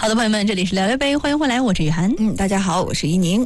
的，朋友们，这里是聊聊杯，欢迎回来，我是雨涵。 大家好，我是依宁。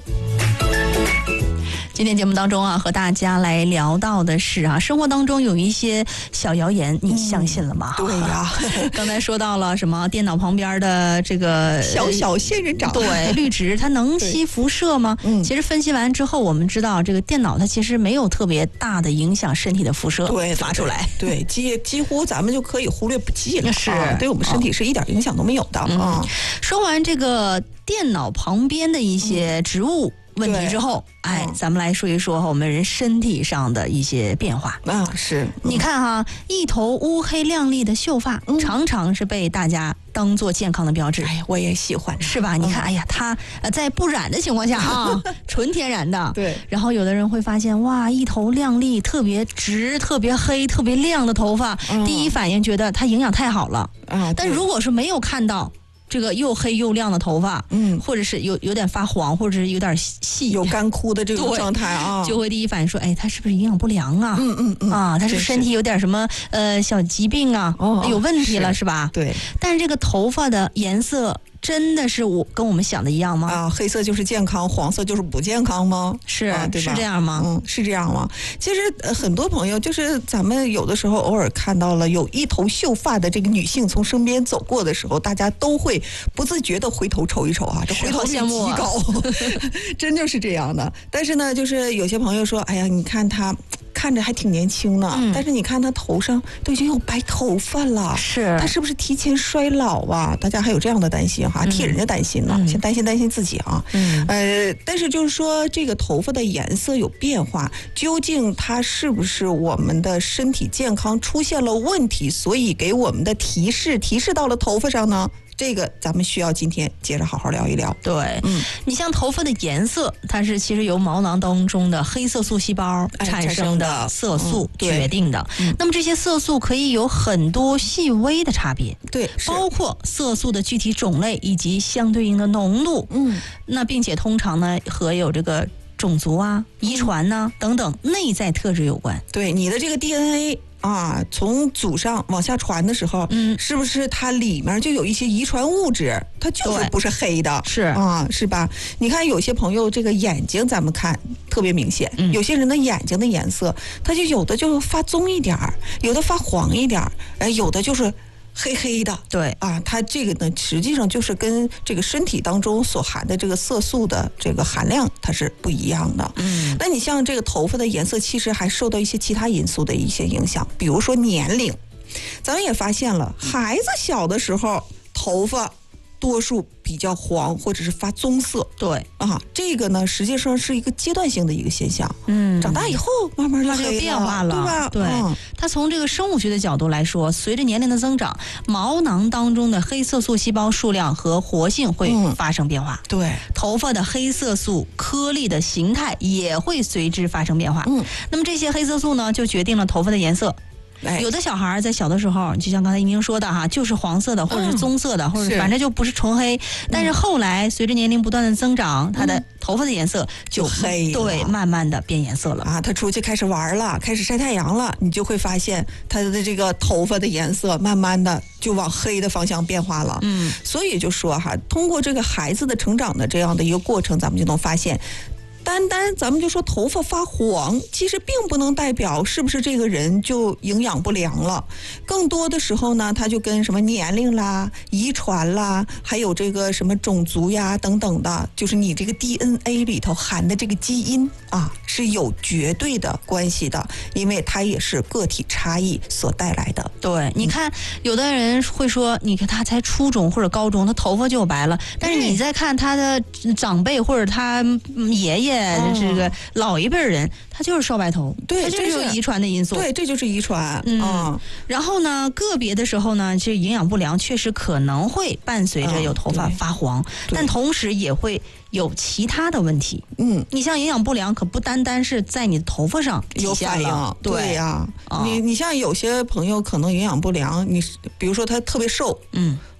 今天节目当中啊，和大家来聊到的是啊，生活当中有一些小谣言，你相信了吗？ 对呀， 刚才说到了什么电脑旁边的这个小仙人掌， 对，绿植它能吸辐射吗？其实分析完之后，我们知道这个电脑它其实没有特别大的影响身体的辐射发出来， 对，几乎咱们就可以忽略不计了， 是对我们身体是一点影响都没有的啊。 说完这个电脑旁边的一些植物问题之后，咱们来说一说我们人身体上的一些变化啊。是， 你看哈，一头乌黑亮丽的秀发，常常是被大家当做健康的标志。 哎呀，我也喜欢， 是吧？你看，哎呀，它在不染的情况下啊，纯天然的。 对。 然后有的人会发现，哇，一头亮丽、特别直、特别黑、特别亮的头发，第一反应觉得它营养太好了啊。但如果是没有看到这个又黑又亮的头发，或者是有点发黄，或者是有点细、 有干枯的这种状态啊， 就会第一反应说，哎，他是不是营养不良啊？他是身体有点什么小疾病啊，有问题了是吧？ 对。 但是这个头发的颜色真的是跟我们想的一样吗？ 啊，黑色就是健康，黄色就是不健康吗？ 是， 对吧？ 是这样吗？ 是这样吗？其实很多朋友就是咱们有的时候偶尔看到了有一头秀发的这个女性从身边走过的时候，大家都会不自觉的回头瞅一瞅啊，这回头率极高，真就是这样的。但是呢，就是有些朋友说，哎呀，你看她看着还挺年轻呢，但是你看她头上都已经有白头发了， 是她是不是提前衰老啊？大家还有这样的担心哈，替人家担心呢，先担心自己啊。但是就是说这个头发的颜色有变化，究竟它是不是我们的身体健康出现了问题，所以给我们的提示到了头发上呢？这个咱们需要今天接着好好聊一聊。 对，你像头发的颜色，它是其实由毛囊当中的黑色素细胞产生的色素决定的。那么这些色素可以有很多细微的差别， 对， 包括色素的具体种类以及相对应的浓度。那并且通常呢和有这个种族啊、遗传呐等等内在特质有关。 对，你的这个 DNA。啊，从祖上往下传的时候，是不是它里面就有一些遗传物质？它就是不是黑的， 是啊，是吧？你看有些朋友这个眼睛，咱们看特别明显，有些人的眼睛的颜色，它就有的就发棕一点儿，有的发黄一点儿，有的就是黑黑的。 对啊，它这个呢，实际上就是跟这个身体当中所含的这个色素的这个含量它是不一样的。那你像这个头发的颜色，其实还受到一些其他因素的一些影响，比如说年龄。咱们也发现了，孩子小的时候头发多数比较黄或者是发棕色。 对啊，这个呢实际上是一个阶段性的一个现象。长大以后慢慢就黑了，变化了， 对吧？ 对，它从这个生物学的角度来说，随着年龄的增长，毛囊当中的黑色素细胞数量和活性会发生变化。 对， 头发的黑色素颗粒的形态也会随之发生变化。那么这些黑色素呢，就决定了头发的颜色。有的小孩在小的时候，就像刚才一鸣说的哈，就是黄色的，或者是棕色的，或者反正就不是纯黑。但是后来随着年龄不断的增长，他的头发的颜色就黑了， 对，慢慢的变颜色了啊。他出去开始玩了，开始晒太阳了，你就会发现他的这个头发的颜色慢慢的就往黑的方向变化了。所以就说哈，通过这个孩子的成长的这样的一个过程，咱们就能发现。单咱们就说头发发黄，其实并不能代表是不是这个人就营养不良了。更多的时候呢，它就跟什么年龄啦、遗传啦，还有这个什么种族呀等等的，就是你这个 DNA 里头含的这个基因啊，是有绝对的关系的，因为它也是个体差异所带来的。 对，你看有的人会说，你看他才初中或者高中，他头发就白了，但是你再看他的长辈或者他爷爷。这个老一辈人，他就是少白头， 对， 他就是有遗传的因素， 对，这就是遗传。 然后呢，个别的时候呢，其实营养不良确实可能会伴随着有头发发黄，但同时也会有其他的问题。你像营养不良，可不单单是在你的头发上有反应，对呀。你像有些朋友可能营养不良，你比如说他特别瘦，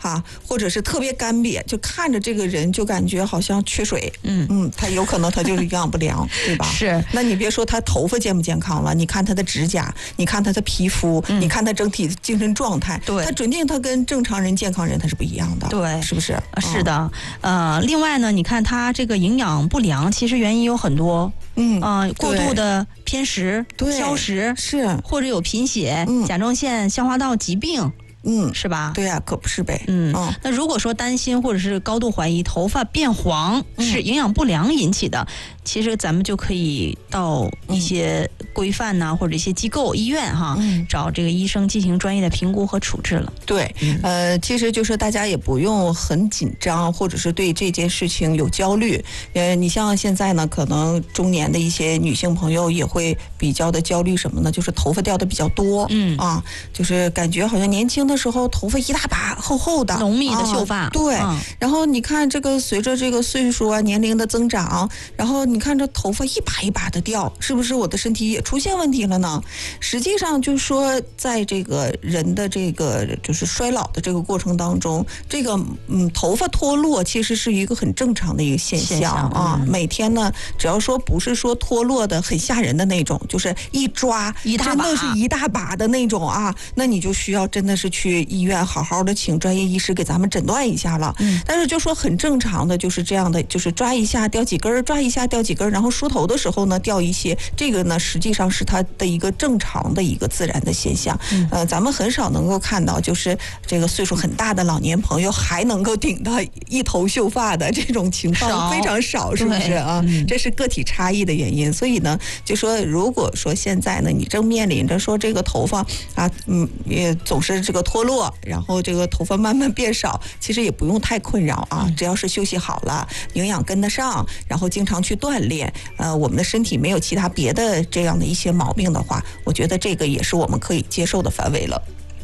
或者是特别干瘪，就看着这个人就感觉好像缺水，他有可能他就是营养不良，对吧？ 是。 那你别说他头发健不健康了，你看他的指甲，你看他的皮肤，你看他整体精神状态， 对， 他准定他跟正常人、健康人他是不一样的， 对， 是不是？ 是的，另外呢，你看他这个营养不良，其实原因有很多，过度的偏食、挑食， 是， 或者有贫血、甲状腺、消化道疾病。是吧？ 对呀，可不是呗。 那如果说担心或者是高度怀疑头发变黄是营养不良引起的，其实咱们就可以到一些规范呐，或者一些机构、医院找这个医生进行专业的评估和处置了。 对，其实就是大家也不用很紧张，或者是对这件事情有焦虑。你像现在呢，可能中年的一些女性朋友也会比较的焦虑什么呢？就是头发掉的比较多，就是感觉好像年轻的时候头发一大把厚厚的浓密的秀发， 对，然后你看这个随着这个岁数啊年龄的增长，然后你看这头发一把一把的掉，是不是我的身体也出现问题了呢？实际上就是说在这个人的这个就是衰老的这个过程当中，这个头发脱落其实是一个很正常的一个现象啊。每天呢只要说不是说脱落的很吓人的那种，就是一抓真的是一大把的那种啊，那你就需要真的是去医院好好的请专业医师给咱们诊断一下了。但是就说很正常的就是这样的，就是抓一下掉几根，抓一下掉几根，然后梳头的时候呢掉一些，这个呢实际上是它的一个正常的一个自然的现象。咱们很少能够看到就是这个岁数很大的老年朋友还能够顶到一头秀发的这种情况非常少，是不是啊？这是个体差异的原因。所以呢就说如果说现在呢你正面临着说这个头发也总是这个脱落，然后这个头发慢慢变少，其实也不用太困扰啊，只要是休息好了，营养跟得上，然后经常去锻炼，我们的身体没有其他别的这样的一些毛病的话，我觉得这个也是我们可以接受的范围了。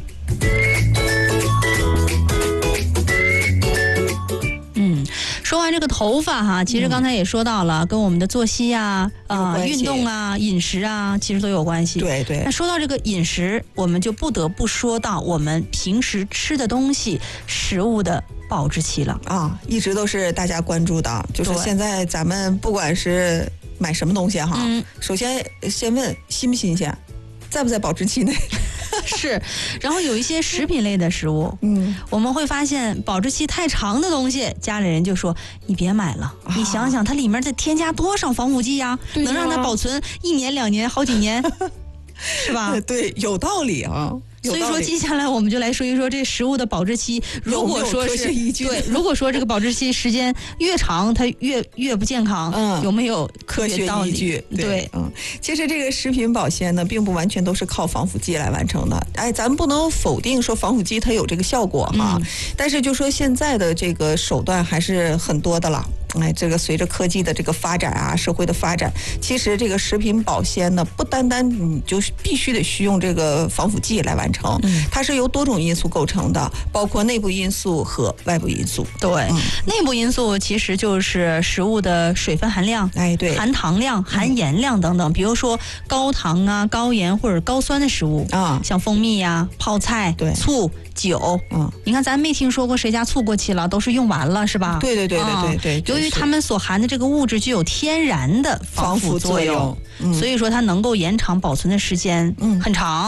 说完这个头发其实刚才也说到了，跟我们的作息啊、运动啊、饮食啊，其实都有关系。 对对。 那说到这个饮食，我们就不得不说到我们平时吃的东西、食物的保质期了啊，一直都是大家关注的。就是现在咱们不管是买什么东西首先先问新不新鲜，在不在保质期内。 是，然后有一些食品类的食物，我们会发现保质期太长的东西，家里人就说你别买了，你想想它里面得添加多少防腐剂呀，能让它保存1年2年好几年，是吧？ 对，有道理啊。 所以说接下来我们就来说一说这食物的保质期，如果说是对，如果说这个保质期时间越长它越不健康，有没有科学依据？ 对， 其实这个食品保鲜呢并不完全都是靠防腐剂来完成的。咱们不能否定说防腐剂它有这个效果但是就说现在的这个手段还是很多的了。这个随着科技的这个发展啊，社会的发展，其实这个食品保鲜呢，不单单你就是必须得需用这个防腐剂来完成，它是由多种因素构成的，包括内部因素和外部因素。 对，内部因素其实就是食物的水分含量， 对， 含糖量、含盐量等等。比如说高糖啊、高盐或者高酸的食物像蜂蜜呀、泡菜、醋、酒，你看咱没听说过谁家醋过期了，都是用完了，是吧？ 对。 由于它们所含的这个物质具有天然的防腐作用，所以说它能够延长保存的时间很长。